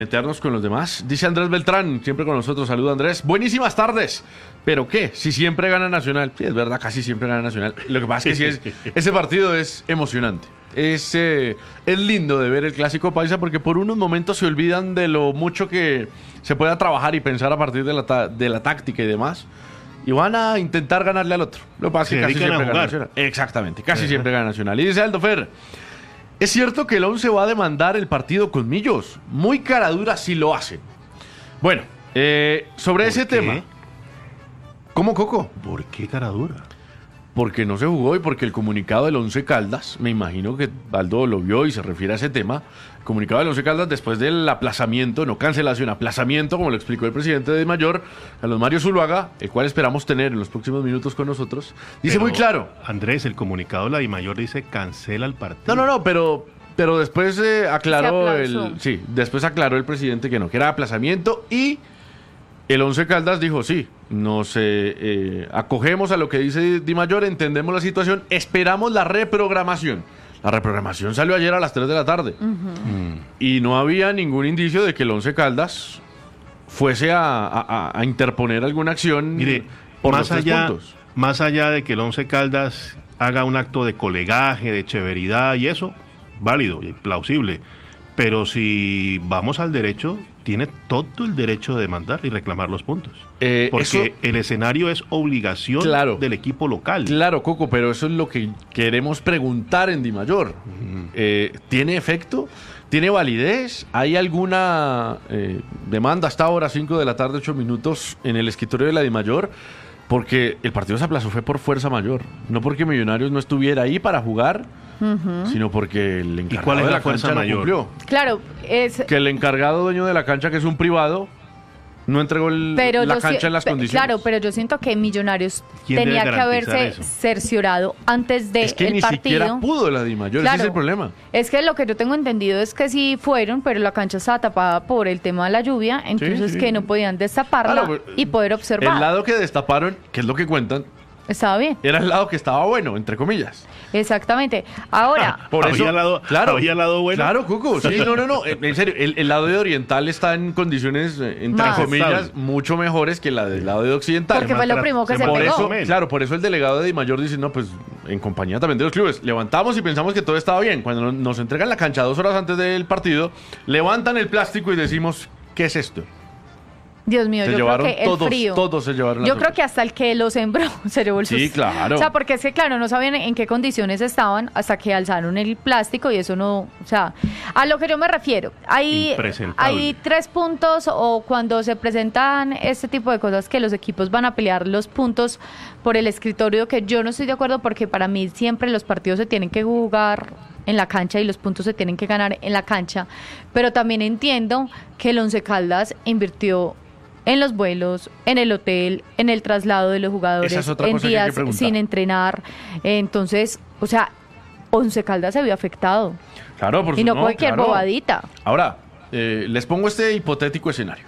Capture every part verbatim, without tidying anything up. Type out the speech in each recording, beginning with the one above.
Meternos con los demás. Dice Andrés Beltrán, siempre con nosotros. Saluda, Andrés. Buenísimas tardes. ¿Pero qué? Si siempre gana Nacional. Sí, es verdad, casi siempre gana Nacional. Lo que pasa es que sí es, ese partido es emocionante. Es, eh, es lindo de ver el Clásico Paisa porque por unos momentos se olvidan de lo mucho que se pueda trabajar y pensar a partir de la, ta- de la táctica y demás. Y van a intentar ganarle al otro. Lo que pasa es que casi siempre gana Nacional. Exactamente, casi uh-huh. siempre gana Nacional. Y dice Aldo Fer, es cierto que el once va a demandar el partido con Millos. Muy caradura si lo hacen. Bueno, eh, sobre ese qué? tema. ¿Cómo, Coco? ¿Por qué caradura? Porque no se jugó y porque el comunicado del Once Caldas, me imagino que Aldo lo vio y se refiere a ese tema, el comunicado del Once Caldas después del aplazamiento, no cancelación, aplazamiento, como lo explicó el presidente de Mayor, Carlos Mario Zuluaga, el cual esperamos tener en los próximos minutos con nosotros, dice pero, muy claro. Andrés, el comunicado de la DIMAYOR dice cancela el partido. No, no, no, pero, pero después eh, aclaró el, sí, después aclaró el presidente que no, que era aplazamiento y el Once Caldas dijo sí. Nos eh, eh, acogemos a lo que dice Di Mayor, entendemos la situación, esperamos la reprogramación. La reprogramación salió ayer a las tres de la tarde. Uh-huh. Mm. Y no había ningún indicio de que el Once Caldas fuese a, a, a interponer alguna acción. Mire, por más los tres allá, puntos. Más allá de que el Once Caldas haga un acto de colegaje, de chéveridad y eso, válido y plausible. Pero si vamos al derecho, tiene todo el derecho de demandar y reclamar los puntos. Eh, porque eso, el escenario es obligación claro, del equipo local. Claro, Coco, pero eso es lo que queremos preguntar en Di Mayor. Uh-huh. Eh, ¿Tiene efecto? ¿Tiene validez? ¿Hay alguna eh, demanda hasta ahora, cinco de la tarde, ocho minutos, en el escritorio de la Di Mayor? Porque el partido se aplazó fue por fuerza mayor. No porque Millonarios no estuviera ahí para jugar, uh-huh. sino porque el encargado ¿Y cuál es de la, la fuerza cancha mayor? No cumplió. Claro, es... Que el encargado dueño de la cancha, que es un privado, no entregó el, pero la yo, cancha en las pe- condiciones. Claro, pero yo siento que Millonarios tenía que haberse eso? cerciorado antes del es que el ni partido. siquiera pudo la Di Mayor, claro, ese es el problema. Es que lo que yo tengo entendido es que sí fueron, pero la cancha estaba tapada por el tema de la lluvia, entonces sí, sí. que no podían destaparla claro, y poder observar. El lado que destaparon, que es lo que cuentan, estaba bien. Era el lado que estaba bueno, entre comillas. Exactamente. Ahora... Ah, por eso, había lado, claro, había lado bueno. Claro, Cuco. Sí, no, no, no. En serio, el, el lado de Oriental está en condiciones, entre Más. comillas, estable. mucho mejores que la del lado de Occidental. Porque fue lo primero que se, se por pegó. Eso, claro, por eso el delegado de Di Mayor dice, no, pues, en compañía también de los clubes, levantamos y pensamos que todo estaba bien. Cuando nos entregan la cancha dos horas antes del partido, levantan el plástico y decimos, ¿qué es esto? Dios mío, se yo creo que todos, el frío. Todos se llevaron. Yo creo que hasta el que lo sembró se llevó el susto. Sí, claro. O sea, porque es que, claro, no sabían en qué condiciones estaban hasta que alzaron el plástico y eso no. O sea, a lo que yo me refiero. Hay, hay tres puntos o cuando se presentan este tipo de cosas que los equipos van a pelear los puntos por el escritorio, que yo no estoy de acuerdo porque para mí siempre los partidos se tienen que jugar en la cancha y los puntos se tienen que ganar en la cancha. Pero también entiendo que el Once Caldas invirtió en los vuelos, en el hotel, en el traslado de los jugadores, es en días sin entrenar. Entonces, o sea, Once Caldas se vio afectado. Claro, por Y no, no cualquier claro. bobadita. Ahora, eh, les pongo este hipotético escenario.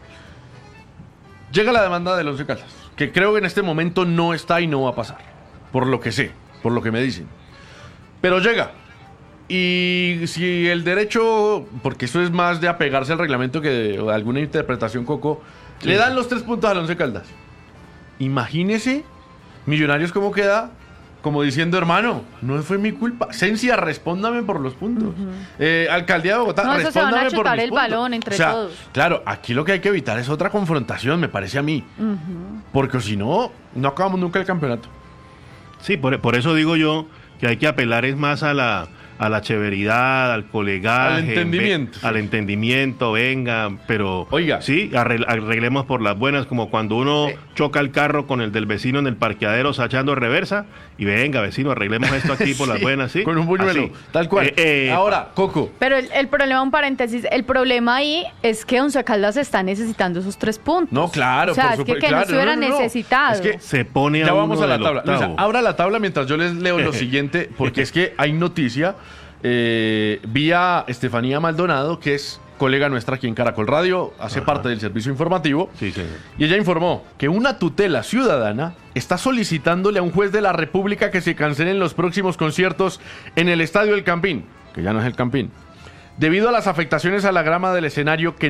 Llega la demanda del Once Caldas, que creo que en este momento no está y no va a pasar, por lo que sé, por lo que me dicen. Pero llega. Y si el derecho, porque eso es más de apegarse al reglamento que de, de alguna interpretación, Coco, sí. le dan los tres puntos al Once Caldas. Imagínese, Millonarios cómo queda, como diciendo, hermano, no fue mi culpa. Cencia, respóndame por los puntos. Uh-huh. Eh, Alcaldía de Bogotá, no, respóndame se van a chutar por mis el puntos. balón entre o sea, todos. Claro, aquí lo que hay que evitar es otra confrontación, me parece a mí. Uh-huh. Porque si no, no acabamos nunca el campeonato. Sí, por, por eso digo yo que hay que apelar es más a la... a la chéveridad, al colegaje, al entendimiento, ve, al entendimiento, venga, pero oiga, sí, arreglemos por las buenas, como cuando uno sí. choca el carro con el del vecino en el parqueadero sachando reversa, y venga, vecino, arreglemos esto aquí por sí, las buenas, ¿sí? Con un buñuelo, así. Tal cual. Eh, eh, Ahora, Coco. Pero el, el problema, un paréntesis, el problema ahí es que Once Caldas está necesitando esos tres puntos. No, claro, o sea, por es que, supuesto, que claro, no se hubiera no, no, no. necesitado. Es que se pone a ya vamos uno a la tabla. Luisa, abra la tabla mientras yo les leo lo siguiente, porque es que hay noticia eh, vía Estefanía Maldonado, que es colega nuestra aquí en Caracol Radio, hace Ajá. parte del servicio informativo, sí, señor. Y ella informó que una tutela ciudadana está solicitándole a un juez de la República que se cancelen los próximos conciertos en el Estadio El Campín, que ya no es El Campín, Debido a las afectaciones a la grama del escenario que